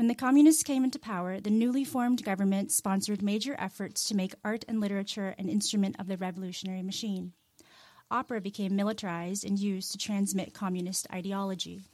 When the communists came into power, the newly formed government sponsored major efforts to make art and literature an instrument of the revolutionary machine. Opera became militarized and used to transmit communist ideology.